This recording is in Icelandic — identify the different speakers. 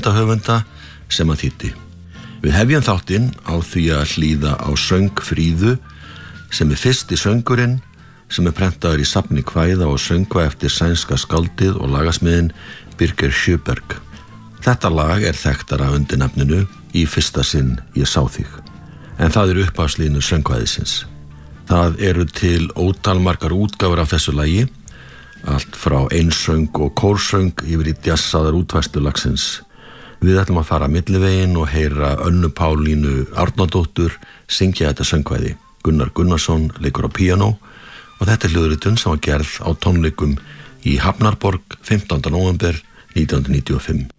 Speaker 1: kvikmyndahöfunda sem hann þýddi. Við hefjum þáttinn á því að hlýða á söng Fríðu sem fyrsti söngurinn sem prentaður í safni kvæða og söngva eftir sænska skáldið og lagasmiðin Birger Sjöberg. Þetta lag þekktara undir nafninu Í fyrsta sinn ég sá þig, en það upphafslínu söngkvæðisins. Það eru til ótalmargar útgáfur af þessu lagi, allt frá einsöng og kórsöng yfir í djassaðar útfærslu lagsins. Við ætlum að fara millivegin og heyra Önnu Pálínu Árnadóttur syngja þetta söngkvæði. Gunnar Gunnarsson leikur á píanó og þetta hljóðritun sem var gerð á tónleikum í Hafnarborg 15. nóvember 1995.